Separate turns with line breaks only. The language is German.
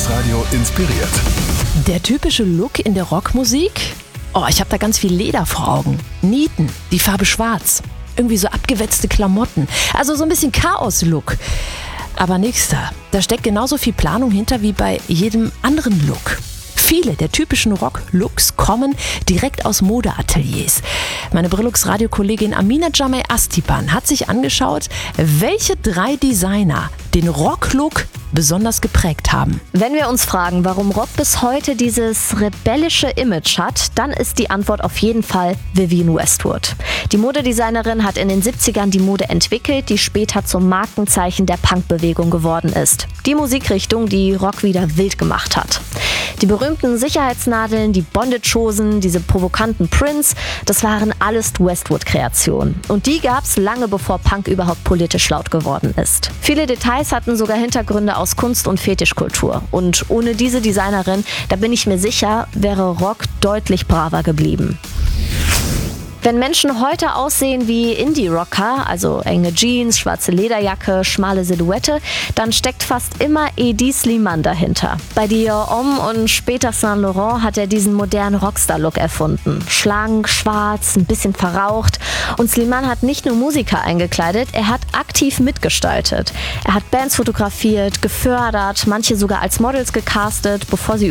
Deluxe-Radio inspiriert.
Der typische Look in der Rockmusik? Oh, ich habe da ganz viel Leder vor Augen. Nieten, die Farbe schwarz. Irgendwie so abgewetzte Klamotten. Also so ein bisschen Chaos-Look. Aber nix da. Da steckt genauso viel Planung hinter wie bei jedem anderen Look. Viele der typischen Rock-Looks kommen direkt aus Modeateliers. Meine Brillux-Radio-Kollegin Amina Jameh Astipan hat sich angeschaut, welche 3 Designer den Rock-Look besonders geprägt haben.
Wenn wir uns fragen, warum Rock bis heute dieses rebellische Image hat, dann ist die Antwort auf jeden Fall Vivienne Westwood. Die Modedesignerin hat in den 70ern die Mode entwickelt, die später zum Markenzeichen der Punkbewegung geworden ist. Die Musikrichtung, die Rock wieder wild gemacht hat. Die berühmten Sicherheitsnadeln, die Bondage-Hosen, diese provokanten Prints, das waren alles Westwood-Kreationen. Und die gab's lange bevor Punk überhaupt politisch laut geworden ist. Viele Details hatten sogar Hintergründe aus Kunst- und Fetischkultur. Und ohne diese Designerin, da bin ich mir sicher, wäre Rock deutlich braver geblieben. Wenn Menschen heute aussehen wie Indie-Rocker, also enge Jeans, schwarze Lederjacke, schmale Silhouette, dann steckt fast immer Hedi Slimane dahinter. Bei Dior Homme und später Saint Laurent hat er diesen modernen Rockstar-Look erfunden. Schlank, schwarz, ein bisschen verraucht. Und Slimane hat nicht nur Musiker eingekleidet, er hat aktiv mitgestaltet. Er hat Bands fotografiert, gefördert, manche sogar als Models gecastet, bevor sie